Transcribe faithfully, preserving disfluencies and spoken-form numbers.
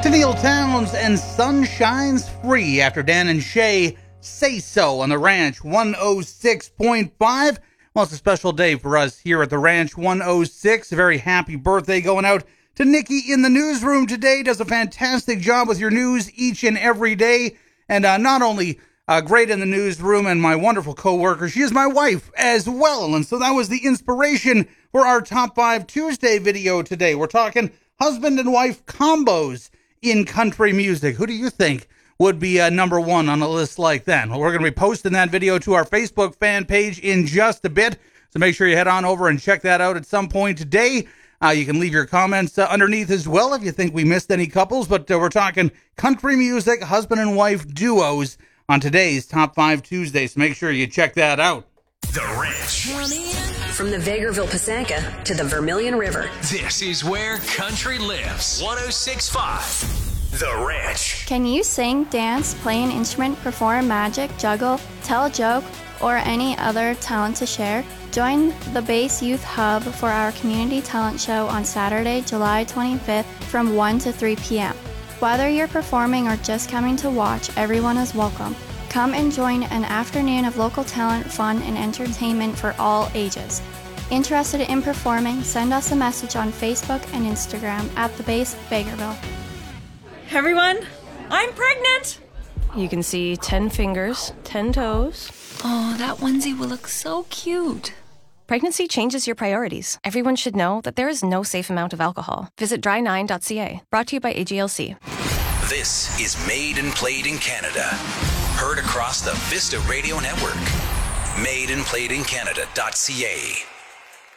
Neil Towns and Sun Shines Free after Dan and Shay Say So on the Ranch one oh six point five. Well, it's a special day for us here at the Ranch one oh six. A very happy birthday going out to Nikki in the newsroom today. Does a fantastic job with your news each and every day. And uh, not only uh, great in the newsroom and my wonderful co-worker, she is my wife as well. And so that was the inspiration for our Top five Tuesday video today. We're talking husband and wife combos in country music. Who do you think would be uh, number one on a list like that? Well, we're going to be posting that video to our Facebook fan page in just a bit, so make sure you head on over and check that out at some point today. Uh, you can leave your comments uh, underneath as well if you think we missed any couples, but uh, we're talking country music, husband and wife duos on today's Top five Tuesday, so make sure you check that out. The Ranch. From the Vegreville Pasanka to the Vermilion River. This is where country lives. one oh six point five. The Ranch. Can you sing, dance, play an instrument, perform magic, juggle, tell a joke, or any other talent to share? Join the Base Youth Hub for our community talent show on Saturday, July twenty-fifth from one to three p.m. Whether you're performing or just coming to watch, everyone is welcome. Come and join an afternoon of local talent, fun, and entertainment for all ages. Interested in performing? Send us a message on Facebook and Instagram at The Base Vegreville. Hey everyone, I'm pregnant! You can see ten fingers, ten toes. Oh, that onesie will look so cute. Pregnancy changes your priorities. Everyone should know that there is no safe amount of alcohol. Visit dry nine dot c a. Brought to you by A G L C. This is Made and Played in Canada. Heard across the Vista Radio Network. made and played in canada dot c a.